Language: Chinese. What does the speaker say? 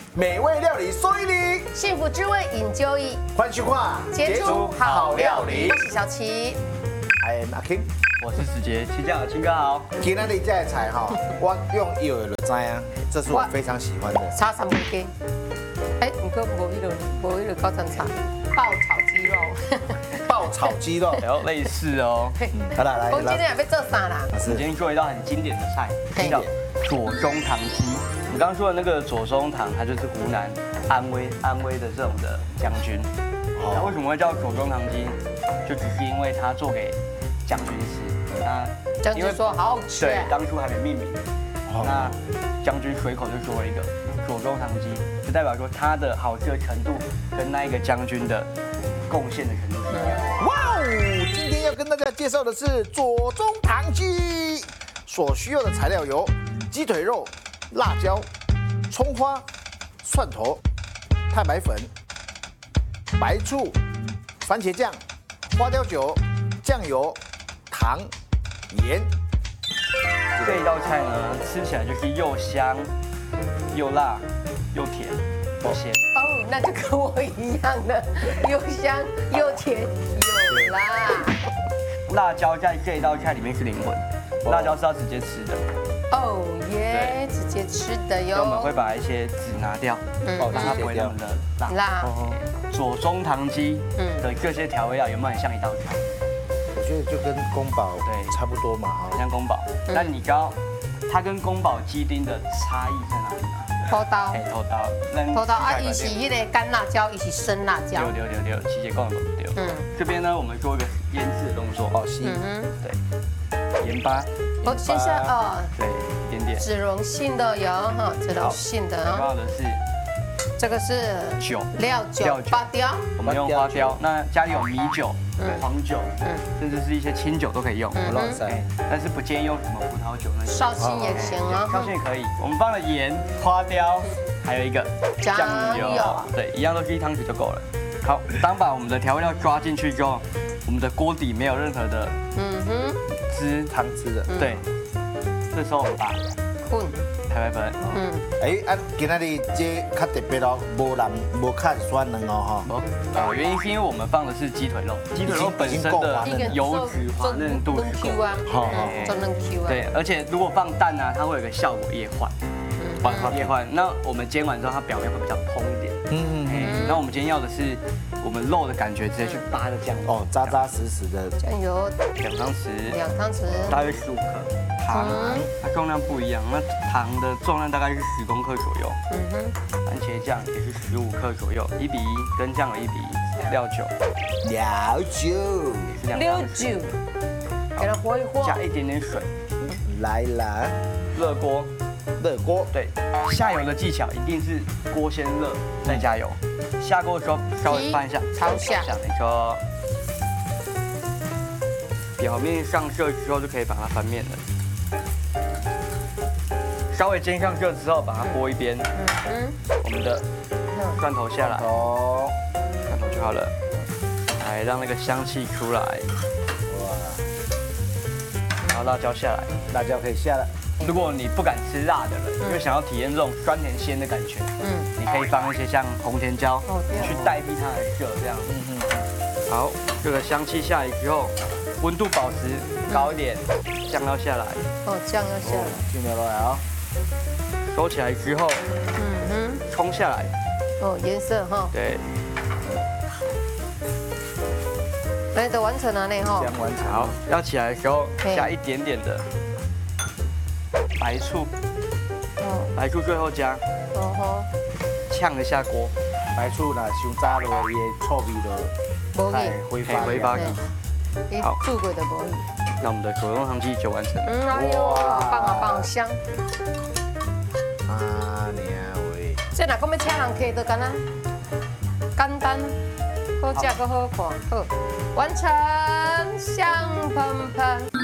美味料理收一礼， 幸福滋味饮酒意， 欢喜跨杰出好料理。我是小琪， I am 阿 King。 我是史杰，请教青哥好。 今天的这个菜哈，我用药就知啊，这是我非常喜欢的。 炒三杯鸡，不过无迄个高山茶，爆炒鸡肉。 爆炒鸡肉， 然后类似哦。 好了，来， 我今天要做啥啦？ 我们今天做一道很经典的菜，叫左宗棠鸡。我们刚刚说的那个左宗棠，他就是湖南安徽的这种的将军。那为什么会叫左宗棠鸡？就只是因为他做给将军吃。那将军说好好吃。 对，当初还没命名。那将军随口就说了一个左宗棠鸡，就代表说它的好吃的程度跟那一个将军的贡献的程度是一样。 哇哦！今天要跟大家介绍的是左宗棠鸡，所需要的材料有鸡腿肉、辣椒、葱花、蒜头、太白粉、白醋、番茄酱、花雕酒、酱油、糖、盐。 这一道菜呢，吃起来就是又香、又辣、又甜、又鲜。 哦，那就跟我一样的，又香又甜又辣。 辣椒在这一道菜里面是灵魂，辣椒是要直接吃的。 哦耶，直接吃的哟。 所以我们会把一些籽拿掉，让它不会那么的辣。 辣。 左宗棠鸡的这些调味料有没有很像一道菜？ 我觉得就跟宫保对差不多嘛很像宫保。那你知道它跟宫保鸡丁的差异在哪里吗？ 偷刀。 偷刀。 偷刀啊，伊是迄个干辣椒，伊是生辣椒。 对，七节讲的对。这边呢，我们做一个腌制的动作。哦，是。对。盐巴。 哦，先生哦。 对，一点点。 脂溶性的有哈，脂溶性的。 重要的是。 这个是酒， 料酒，花雕。 我们用花雕，那家里有米酒、黄酒，甚至是一些清酒都可以用。但是不建议用什么葡萄酒那些。 绍兴也行啊， 绍兴也可以。我们放了盐、花雕，还有一个酱油，对，一样都是1汤匙就够了。好，当把我们的调味料抓进去之后，我们的锅底没有任何的汤汁的， 对。这时候我们把太白粉， 今仔日这较特别咯，无较酸软哦哈。原因是因为我们放的是鸡腿肉，鸡腿肉本身的油脂滑嫩度是够， 真嫩 Q 啊。 对，而且如果放蛋呢，它会有个效果液化，液化。那我们煎完之后，它表面会比较蓬一点。那我们今天要的是我们肉的感觉，直接去扒的酱油。 哦，扎扎实实的酱油 2汤匙 ，2汤匙， 大约15克。糖，它重量不一样，那糖的重量大概是10公克左右。番茄酱也是15克左右，1:1，跟酱油1:1，料酒也是2 汤匙，给它和一和， 加一点点水。 来啦， 热锅，对，下油的技巧一定是锅先热再加油，下锅的时候稍微翻一下， 朝下， 没错。表面上色之后就可以把它翻面了。稍微煎上热之后，把它拨一边。我们的蒜头下来，蒜头就好了，来让那个香气出来。哇！然后辣椒下来， 辣椒可以下了。 如果你不敢吃辣的人，又想要体验这种酸甜鲜的感觉，你可以放一些像红甜椒去代替它的热，这样。好，这个香气下来之后，温度保持高一点，酱料下来。 酱要下来， 酱料来啊。 收起来之后，冲下来。 颜色哈。 对。 来，都完成了呢哈。 这样完成。 好，要起来的时候加一点点的白醋。白醋最后加。呛一下锅。 白醋啦，伤炸落伊的臭味就挥发去。 好，煮过的无去。 那我们的左宗棠鸡就完成了。 哎呦，好棒好棒，香。这若讲要请人客，就干简单，好食搁好看，好完成，香喷喷。